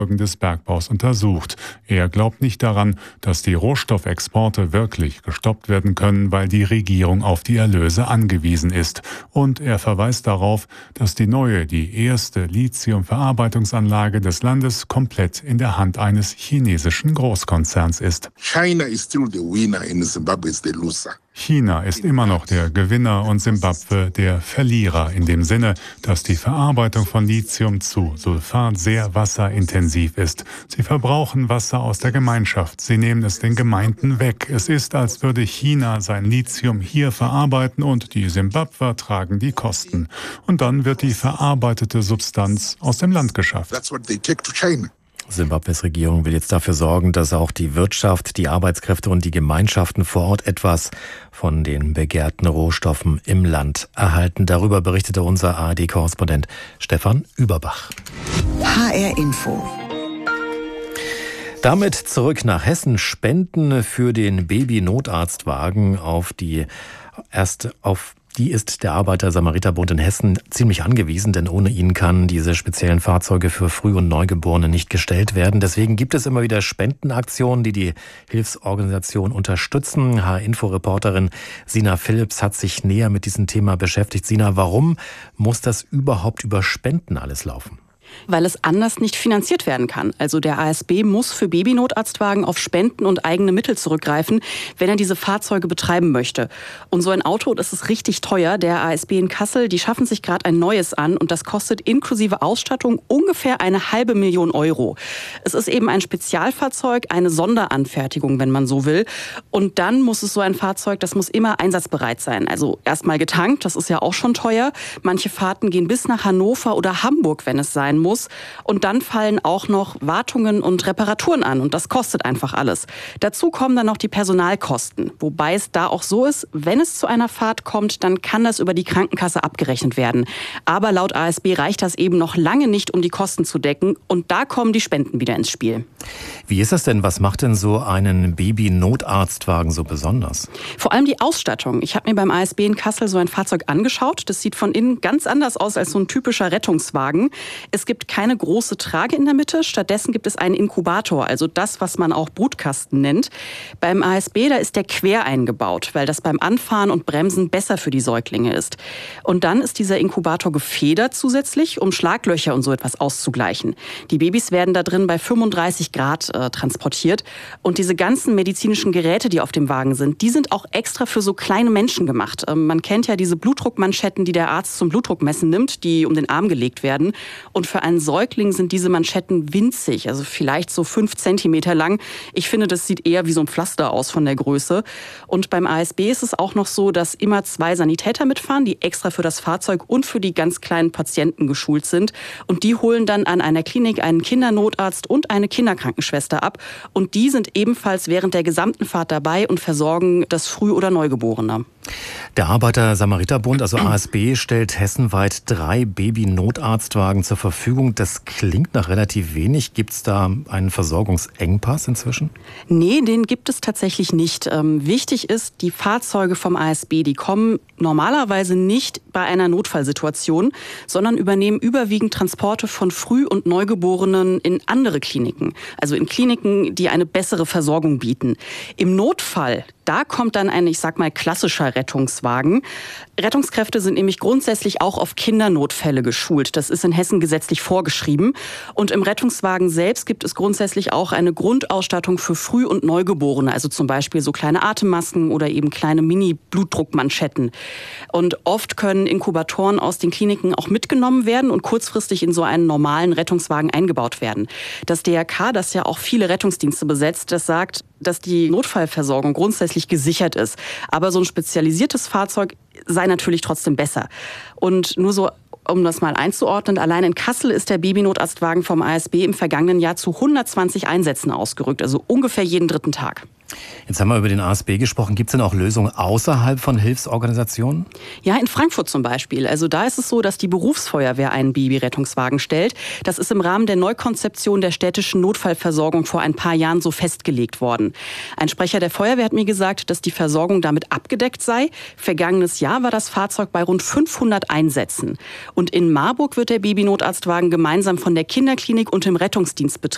des Bergbaus untersucht. Er glaubt nicht daran, dass die Rohstoffexporte wirklich gestoppt werden können, weil die Regierung auf die Erlöse angewiesen ist. Und er verweist darauf, dass die erste Lithium-Verarbeitungsanlage des Landes komplett in der Hand eines chinesischen Großkonzerns ist. China is still the winner and Zimbabwe is the loser. China ist immer noch der Gewinner und Simbabwe der Verlierer in dem Sinne, dass die Verarbeitung von Lithium zu Sulfat sehr wasserintensiv ist. Sie verbrauchen Wasser aus der Gemeinschaft. Sie nehmen es den Gemeinden weg. Es ist, als würde China sein Lithium hier verarbeiten und die Simbabwer tragen die Kosten. Und dann wird die verarbeitete Substanz aus dem Land geschafft. That's what they take to China. Simbabwes Regierung will jetzt dafür sorgen, dass auch die Wirtschaft, die Arbeitskräfte und die Gemeinschaften vor Ort etwas von den begehrten Rohstoffen im Land erhalten. Darüber berichtete unser ARD-Korrespondent Stefan Überbach. HR Info. Damit zurück nach Hessen. Spenden für den Baby-Notarztwagen auf die ist der Arbeiter-Samariter-Bund in Hessen ziemlich angewiesen, denn ohne ihn kann diese speziellen Fahrzeuge für Früh- und Neugeborene nicht gestellt werden. Deswegen gibt es immer wieder Spendenaktionen, die die Hilfsorganisation unterstützen. HR-Info-Reporterin Sina Phillips hat sich näher mit diesem Thema beschäftigt. Sina, warum muss das überhaupt über Spenden alles laufen? Weil es anders nicht finanziert werden kann. Also der ASB muss für Babynotarztwagen auf Spenden und eigene Mittel zurückgreifen, wenn er diese Fahrzeuge betreiben möchte. Und so ein Auto, das ist richtig teuer. Der ASB in Kassel, die schaffen sich gerade ein neues an und das kostet inklusive Ausstattung ungefähr 500.000 Euro. Es ist eben ein Spezialfahrzeug, eine Sonderanfertigung, wenn man so will. Und dann muss es so ein Fahrzeug, das muss immer einsatzbereit sein. Also erstmal getankt, das ist ja auch schon teuer. Manche Fahrten gehen bis nach Hannover oder Hamburg, wenn es sein muss. Und dann fallen auch noch Wartungen und Reparaturen an und das kostet einfach alles. Dazu kommen dann noch die Personalkosten, wobei es da auch so ist, wenn es zu einer Fahrt kommt, dann kann das über die Krankenkasse abgerechnet werden. Aber laut ASB reicht das eben noch lange nicht, um die Kosten zu decken und da kommen die Spenden wieder ins Spiel. Wie ist das denn? Was macht denn so einen Baby-Notarztwagen so besonders? Vor allem die Ausstattung. Ich habe mir beim ASB in Kassel so ein Fahrzeug angeschaut. Das sieht von innen ganz anders aus als so ein typischer Rettungswagen. Es gibt keine große Trage in der Mitte. Stattdessen gibt es einen Inkubator, also das, was man auch Brutkasten nennt. Beim ASB, da ist der quer eingebaut, weil das beim Anfahren und Bremsen besser für die Säuglinge ist. Und dann ist dieser Inkubator gefedert zusätzlich, um Schlaglöcher und so etwas auszugleichen. Die Babys werden da drin bei 35 Grad transportiert. Und diese ganzen medizinischen Geräte, die auf dem Wagen sind, die sind auch extra für so kleine Menschen gemacht. Man kennt ja diese Blutdruckmanschetten, die der Arzt zum Blutdruckmessen nimmt, die um den Arm gelegt werden. Und für einen Säugling sind diese Manschetten winzig, also vielleicht so 5 Zentimeter lang. Ich finde, das sieht eher wie so ein Pflaster aus von der Größe. Und beim ASB ist es auch noch so, dass immer 2 Sanitäter mitfahren, die extra für das Fahrzeug und für die ganz kleinen Patienten geschult sind. Und die holen dann an einer Klinik einen Kindernotarzt und eine Kinderkrankenschwester ab. Und die sind ebenfalls während der gesamten Fahrt dabei und versorgen das Früh- oder Neugeborene. Der Arbeiter-Samariter-Bund, also ASB, stellt hessenweit 3 Baby-Notarztwagen zur Verfügung. Das klingt nach relativ wenig. Gibt es da einen Versorgungsengpass inzwischen? Nee, den gibt es tatsächlich nicht. Wichtig ist, die Fahrzeuge vom ASB, die kommen normalerweise nicht bei einer Notfallsituation, sondern übernehmen überwiegend Transporte von Früh- und Neugeborenen in andere Kliniken. Also in Kliniken, die eine bessere Versorgung bieten. Im Notfall, da kommt dann ein, ich sag mal, klassischer Rettungswagen. Rettungskräfte sind nämlich grundsätzlich auch auf Kindernotfälle geschult. Das ist in Hessen gesetzlich vorgeschrieben. Und im Rettungswagen selbst gibt es grundsätzlich auch eine Grundausstattung für Früh- und Neugeborene. Also zum Beispiel so kleine Atemmasken oder eben kleine Mini-Blutdruckmanschetten. Und oft können Inkubatoren aus den Kliniken auch mitgenommen werden und kurzfristig in so einen normalen Rettungswagen eingebaut werden. Das DRK, das ja auch viele Rettungsdienste besetzt, das sagt, dass die Notfallversorgung grundsätzlich gesichert ist. Aber so ein spezialisiertes Fahrzeug sei natürlich trotzdem besser. Und nur so, um das mal einzuordnen, allein in Kassel ist der Babynotarztwagen vom ASB im vergangenen Jahr zu 120 Einsätzen ausgerückt, also ungefähr jeden 3. Tag. Jetzt haben wir über den ASB gesprochen. Gibt es denn auch Lösungen außerhalb von Hilfsorganisationen? Ja, in Frankfurt zum Beispiel. Also da ist es so, dass die Berufsfeuerwehr einen Babyrettungswagen stellt. Das ist im Rahmen der Neukonzeption der städtischen Notfallversorgung vor ein paar Jahren so festgelegt worden. Ein Sprecher der Feuerwehr hat mir gesagt, dass die Versorgung damit abgedeckt sei. Vergangenes Jahr war das Fahrzeug bei rund 500 Einsätzen. Und in Marburg wird der Babynotarztwagen gemeinsam von der Kinderklinik und dem Rettungsdienst betrieben.